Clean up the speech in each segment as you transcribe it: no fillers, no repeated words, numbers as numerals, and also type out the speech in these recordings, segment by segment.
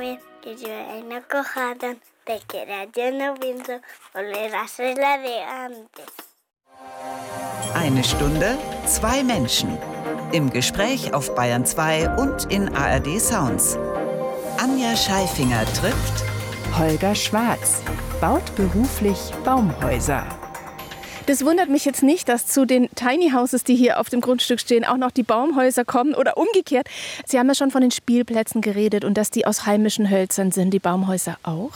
bien que yo he cojado de que era yo no pienso volver a ser la de antes. Eine Stunde, zwei Menschen. Im Gespräch auf Bayern 2 und in ARD Sounds. Anja Scheifinger trifft Holger Schwarz, baut beruflich Baumhäuser. Das wundert mich jetzt nicht, dass zu den Tiny Houses, die hier auf dem Grundstück stehen, auch noch die Baumhäuser kommen oder umgekehrt. Sie haben ja schon von den Spielplätzen geredet und dass die aus heimischen Hölzern sind, die Baumhäuser auch?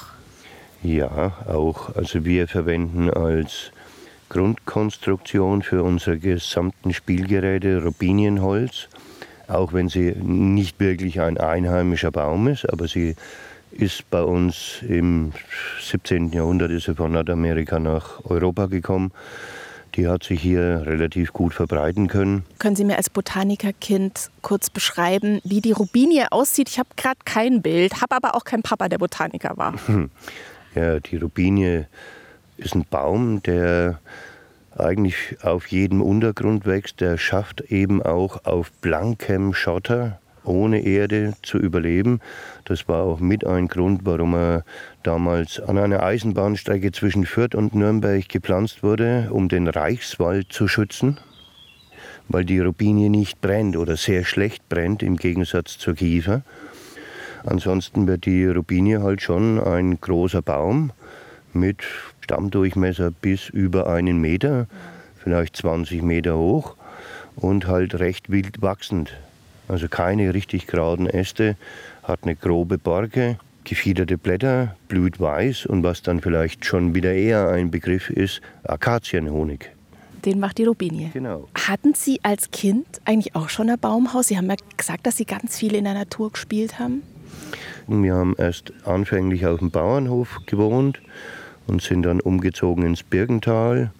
Ja, auch. Also wir verwenden als Grundkonstruktion für unsere gesamten Spielgeräte Robinienholz. Auch wenn sie nicht wirklich ein einheimischer Baum ist, aber sie ist bei uns im 17. Jahrhundert ist sie von Nordamerika nach Europa gekommen. Die hat sich hier relativ gut verbreiten können. Können Sie mir als Botanikerkind kurz beschreiben, wie die Robinie aussieht? Ich habe gerade kein Bild, habe aber auch keinen Papa, der Botaniker war. Ja, die Robinie ist ein Baum, der eigentlich auf jedem Untergrund wächst. Der schafft eben auch auf blankem Schotter ohne Erde zu überleben. Das war auch mit ein Grund, warum er damals an einer Eisenbahnstrecke zwischen Fürth und Nürnberg gepflanzt wurde, um den Reichswald zu schützen, weil die Robinie nicht brennt oder sehr schlecht brennt im Gegensatz zur Kiefer. Ansonsten wird die Robinie halt schon ein großer Baum mit Stammdurchmesser bis über 1 Meter, vielleicht 20 Meter hoch und halt recht wild wachsend. Also keine richtig geraden Äste, hat eine grobe Borke, gefiederte Blätter, blüht weiß und was dann vielleicht schon wieder eher ein Begriff ist, Akazienhonig. Den macht die Robinie. Genau. Hatten Sie als Kind eigentlich auch schon ein Baumhaus? Sie haben ja gesagt, dass Sie ganz viel in der Natur gespielt haben. Wir haben erst anfänglich auf dem Bauernhof gewohnt und sind dann umgezogen ins Birkental.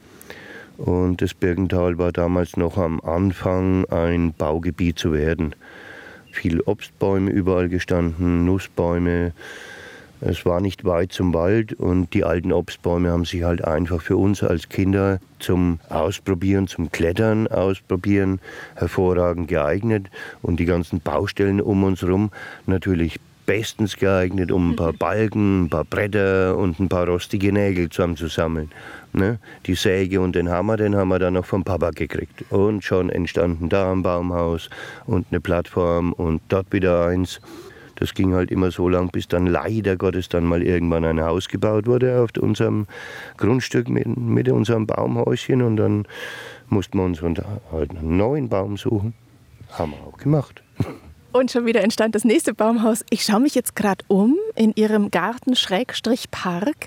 Und das Birkental war damals noch am Anfang ein Baugebiet zu werden. Viele Obstbäume überall gestanden, Nussbäume. Es war nicht weit zum Wald und die alten Obstbäume haben sich halt einfach für uns als Kinder zum Ausprobieren, zum Klettern ausprobieren hervorragend geeignet. Und die ganzen Baustellen um uns herum natürlich bestens geeignet, um ein paar Balken, ein paar Bretter und ein paar rostige Nägel zusammenzusammeln. Ne? Die Säge und den Hammer, den haben wir dann noch vom Papa gekriegt. Und schon entstanden da ein Baumhaus und eine Plattform und dort wieder eins. Das ging halt immer so lang, bis dann leider Gottes dann mal irgendwann ein Haus gebaut wurde auf unserem Grundstück mit unserem Baumhäuschen. Und dann mussten wir uns halt einen neuen Baum suchen. Haben wir auch gemacht. Und schon wieder entstand das nächste Baumhaus. Ich schaue mich jetzt gerade um in Ihrem Garten-Park.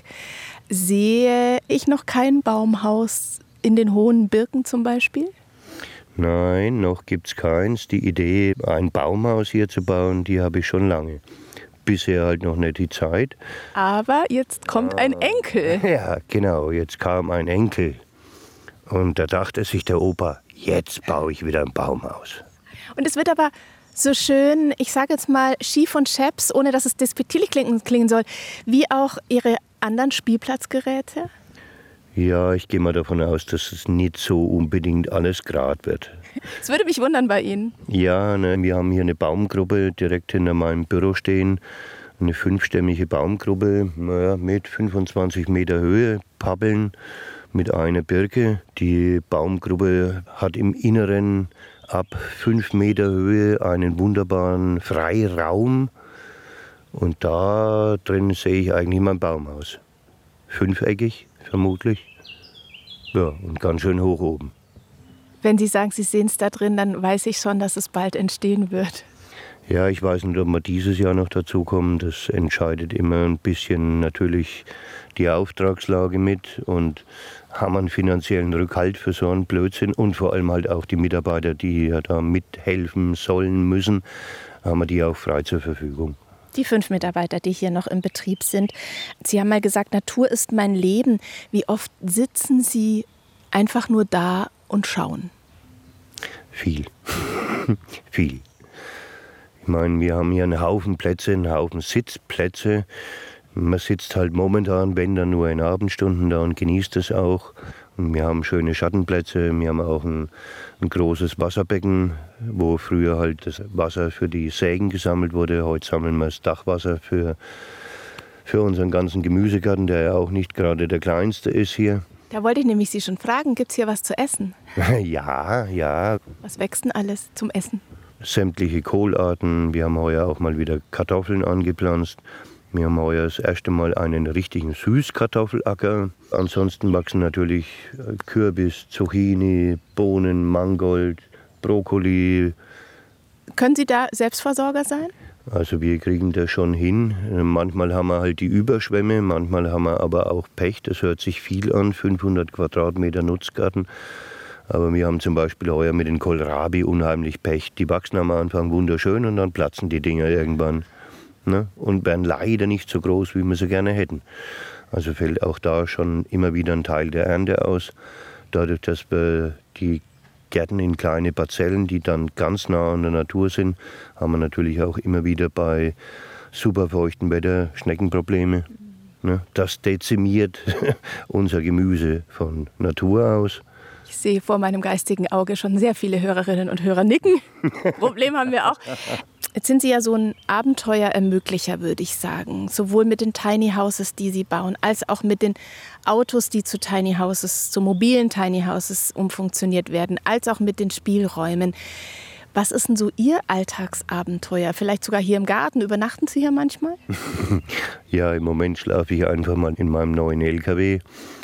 Sehe ich noch kein Baumhaus in den hohen Birken zum Beispiel? Nein, noch gibt es keins. Die Idee, ein Baumhaus hier zu bauen, die habe ich schon lange. Bisher halt noch nicht die Zeit. Aber jetzt kommt ein Enkel. Ja, genau, jetzt kam ein Enkel. Und da dachte sich der Opa, jetzt baue ich wieder ein Baumhaus. Und es wird aber so schön, ich sage jetzt mal schief und scheps, ohne dass es despektierlich klingen soll, wie auch Ihre anderen Spielplatzgeräte? Ja, ich gehe mal davon aus, dass es nicht so unbedingt alles gerade wird. Es würde mich wundern bei Ihnen. Ja, ne, wir haben hier eine Baumgruppe direkt hinter meinem Büro stehen. Eine 5-stämmige Baumgruppe mit 25 Meter Höhe, Pappeln mit einer Birke. Die Baumgruppe hat im Inneren ab 5 Meter Höhe einen wunderbaren Freiraum. Und da drin sehe ich eigentlich mein Baumhaus. 5-eckig, vermutlich. Ja, und ganz schön hoch oben. Wenn Sie sagen, Sie sehen es da drin, dann weiß ich schon, dass es bald entstehen wird. Ja, ich weiß nicht, ob wir dieses Jahr noch dazukommen. Das entscheidet immer ein bisschen natürlich die Auftragslage mit. Und haben wir einen finanziellen Rückhalt für so einen Blödsinn. Und vor allem halt auch die Mitarbeiter, die ja da mithelfen sollen müssen, haben wir die auch frei zur Verfügung. Die 5 Mitarbeiter, die hier noch im Betrieb sind. Sie haben mal gesagt, Natur ist mein Leben. Wie oft sitzen Sie einfach nur da und schauen? Viel. Viel. Ich meine, wir haben hier einen Haufen Plätze, einen Haufen Sitzplätze. Man sitzt halt momentan, wenn dann nur in Abendstunden da und genießt es auch. Und wir haben schöne Schattenplätze, wir haben auch ein großes Wasserbecken, wo früher halt das Wasser für die Sägen gesammelt wurde. Heute sammeln wir das Dachwasser für unseren ganzen Gemüsegarten, der ja auch nicht gerade der kleinste ist hier. Da wollte ich nämlich Sie schon fragen, gibt es hier was zu essen? Ja. Was wächst denn alles zum Essen? Sämtliche Kohlarten. Wir haben heuer auch mal wieder Kartoffeln angepflanzt. Wir haben heuer das erste Mal einen richtigen Süßkartoffelacker. Ansonsten wachsen natürlich Kürbis, Zucchini, Bohnen, Mangold, Brokkoli. Können Sie da Selbstversorger sein? Also wir kriegen das schon hin. Manchmal haben wir halt die Überschwämme, manchmal haben wir aber auch Pech. Das hört sich viel an, 500 Quadratmeter Nutzgarten. Aber wir haben zum Beispiel heuer mit den Kohlrabi unheimlich Pech. Die wachsen am Anfang wunderschön und dann platzen die Dinger irgendwann. Ne? Und werden leider nicht so groß, wie wir sie gerne hätten. Also fällt auch da schon immer wieder ein Teil der Ernte aus. Dadurch, dass wir die Gärten in kleine Parzellen, die dann ganz nah an der Natur sind, haben wir natürlich auch immer wieder bei super feuchtem Wetter Schneckenprobleme. Ne? Das dezimiert unser Gemüse von Natur aus. Ich sehe vor meinem geistigen Auge schon sehr viele Hörerinnen und Hörer nicken. Problem haben wir auch. Jetzt sind Sie ja so ein Abenteuerermöglicher, würde ich sagen. Sowohl mit den Tiny Houses, die Sie bauen, als auch mit den Autos, die zu Tiny Houses, zu mobilen Tiny Houses umfunktioniert werden, als auch mit den Spielräumen. Was ist denn so Ihr Alltagsabenteuer? Vielleicht sogar hier im Garten? Übernachten Sie hier manchmal? Ja, im Moment schlafe ich einfach mal in meinem neuen LKW.